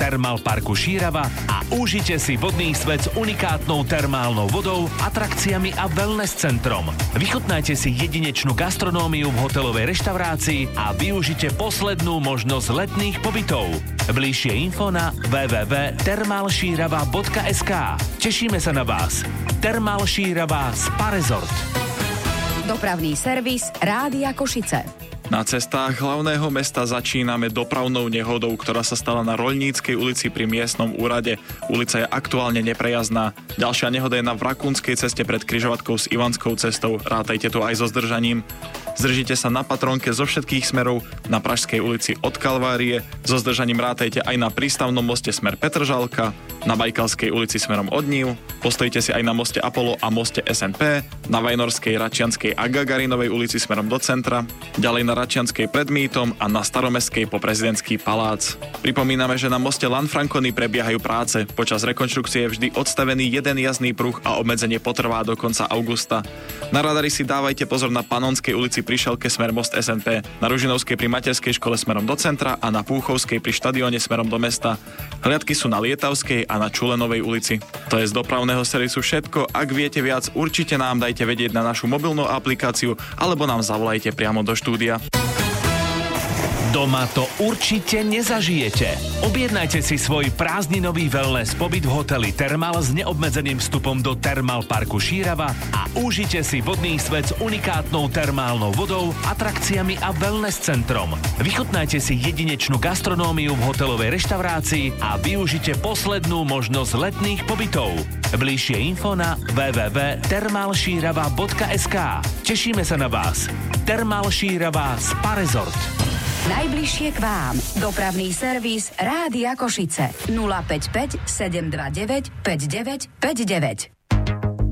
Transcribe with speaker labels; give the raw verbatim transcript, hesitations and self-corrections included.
Speaker 1: Thermal Parku Šírava a užite si vodný svet s unikátnou termálnou vodou, atrakciami a wellness centrom. Vychutnajte si jedinečnú gastronómiu v hotelovej reštaurácii a využite poslednú možnosť letných pobytov. Bližšie info na w w w bodka thermal šírava bodka es ká. Tešíme sa na vás. Thermal Šírava Spa Resort.
Speaker 2: Dopravný servis Rádia Košice.
Speaker 3: Na cestách hlavného mesta začíname dopravnou nehodou, ktorá sa stala na Roľníckej ulici pri miestnom úrade. Ulica je aktuálne neprejazdná. Ďalšia nehoda je na Vrakúnskej ceste pred križovatkou s Ivanskou cestou. Rátajte tu aj so zdržaním. Zdržite sa na Patrónke zo všetkých smerov, na Pražskej ulici od Kalvárie, so zdržaním rátajte aj na Prístavnom moste smer Petržalka, na Bajkalskej ulici smerom od Nív, postojte si aj na moste Apollo a moste es en pé, na Vajnorskej, Račianskej a Gagarinovej ulici smerom do centra, ďalej na Račianskej pred Mýtom a na Staromestskej po Prezidentský palác. Pripomíname, že na moste Lanfranconi prebiehajú práce. Počas rekonštrukcie je vždy odstavený jeden jazdný pruh a obmedzenie potrvá do konca augusta. Na radari si dávajte pozor na Panonskej ulici pri Šelke smer most es en pé, na Ružinovskej pri Materskej škole smerom do centra a na Púchovskej pri štadióne smerom do mesta. Hliadky sú na Lietavskej a na Čulenovej ulici. To je z dopravného servisu všetko. Ak viete viac, určite nám dajte vedieť na našu mobilnú aplikáciu alebo nám zavolajte priamo do štúdia.
Speaker 1: Doma to určite nezažijete. Objednajte si svoj prázdninový wellness pobyt v hoteli Thermal s neobmedzeným vstupom do Thermal Parku Šírava a užite si vodný svet s unikátnou termálnou vodou, atrakciami a wellness centrom. Vychutnajte si jedinečnú gastronómiu v hotelovej reštaurácii a využite poslednú možnosť letných pobytov. Bližšie info na w w w bodka thermal šírava bodka es ká. Tešíme sa na vás. Thermal Šírava Spa Resort.
Speaker 2: Najbližšie k vám. Dopravný servis Rádia Košice. nula päť päť sedem dva deväť päť deväť päť deväť.